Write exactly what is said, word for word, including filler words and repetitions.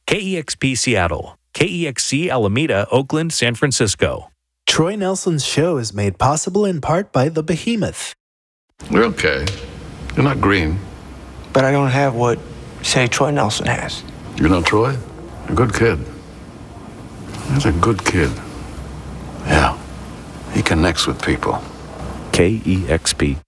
K E X P Seattle, K E X C Alameda, Oakland, San Francisco. Troy Nelson's show is made possible in part by The Behemoth. You're okay. You're not green. But I don't have what, say, Troy Nelson has. You know Troy? A good kid. He's a good kid. Yeah. He connects with people. K E X P.